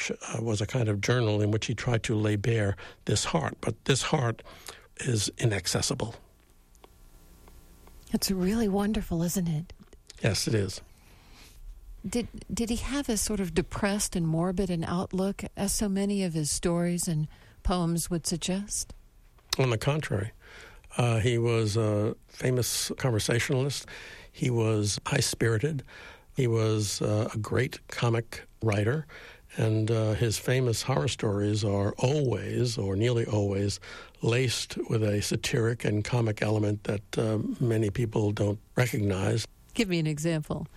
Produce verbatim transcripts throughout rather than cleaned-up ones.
which uh, was a kind of journal in which he tried to lay bare this heart. But this heart is inaccessible. It's really wonderful, isn't it? Yes, it is. Did did he have a sort of depressed and morbid an outlook, as so many of his stories and poems would suggest? On the contrary. Uh, he was a famous conversationalist. He was high-spirited. He was uh, a great comic writer. And uh, his famous horror stories are always, or nearly always, laced with a satiric and comic element that uh, many people don't recognize. Give me an example.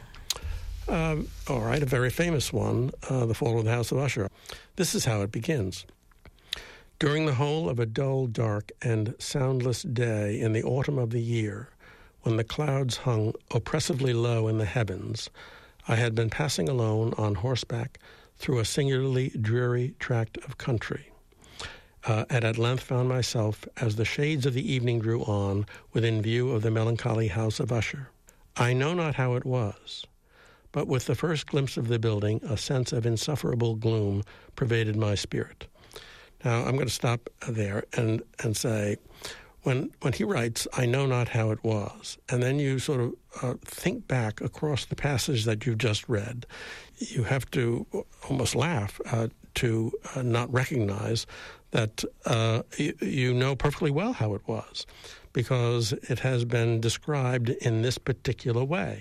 Uh, all right, a very famous one, uh, The Fall of the House of Usher. This is how it begins. During the whole of a dull, dark, and soundless day in the autumn of the year, when the clouds hung oppressively low in the heavens, I had been passing alone on horseback through a singularly dreary tract of country, uh, and at length found myself, as the shades of the evening drew on, within view of the melancholy house of Usher. I know not how it was, but with the first glimpse of the building, a sense of insufferable gloom pervaded my spirit. Now, I'm going to stop there and, and say, when when he writes, I know not how it was, and then you sort of uh, think back across the passage that you've just read, you have to almost laugh uh, to uh, not recognize that uh, you, you know perfectly well how it was, because it has been described in this particular way.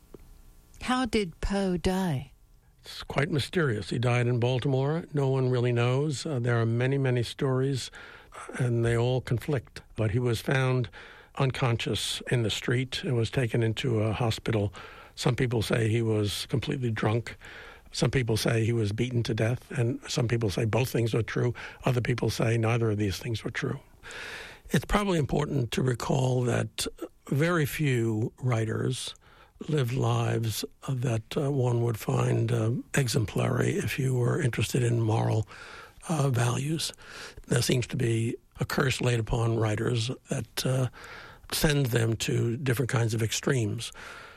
How did Poe die? It's quite mysterious. He died in Baltimore. No one really knows. Uh, there are many, many stories, and they all conflict. But he was found unconscious in the street and was taken into a hospital. Some people say he was completely drunk. Some people say he was beaten to death, and some people say both things are true. Other people say neither of these things were true. It's probably important to recall that very few writers lived lives that uh, one would find uh, exemplary if you were interested in moral uh, values. There seems to be a curse laid upon writers that uh, sends them to different kinds of extremes.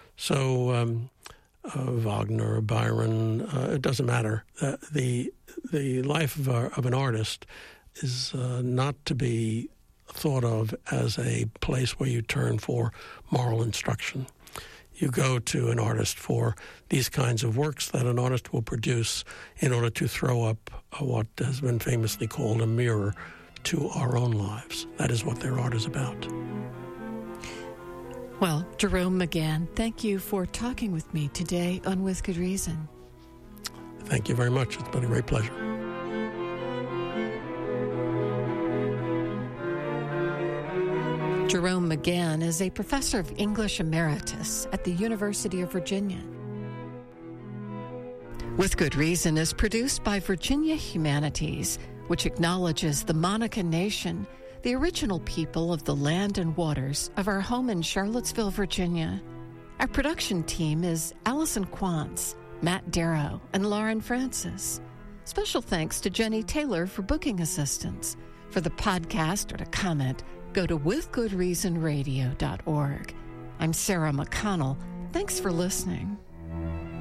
So um, uh, Wagner or Byron, uh, it doesn't matter. Uh, the the life of, a, of an artist is uh, not to be thought of as a place where you turn for moral instruction. You go to an artist for these kinds of works that an artist will produce in order to throw up what has been famously called a mirror to our own lives. That is what their art is about. Well, Jerome McGann, thank you for talking with me today on With Good Reason. Thank you very much. It's been a great pleasure. Jerome McGann is a professor of English Emeritus at the University of Virginia. With Good Reason is produced by Virginia Humanities, which acknowledges the Monacan Nation, the original people of the land and waters of our home in Charlottesville, Virginia. Our production team is Allison Quantz, Matt Darrow, and Lauren Francis. Special thanks to Jenny Taylor for booking assistance. For the podcast or to comment, go to with good reason radio dot org. I'm Sarah McConnell. Thanks for listening.